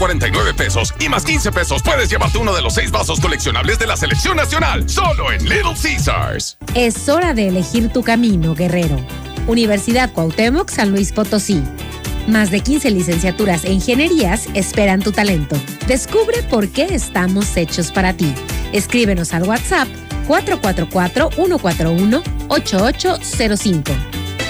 49 pesos y más 15 pesos puedes llevarte uno de los 6 vasos coleccionables de la Selección Nacional, solo en Little Caesars. Es hora de elegir tu camino, guerrero. Universidad Cuauhtémoc, San Luis Potosí. Más de 15 licenciaturas e ingenierías esperan tu talento. Descubre por qué estamos hechos para ti. Escríbenos al WhatsApp 444-141-8805.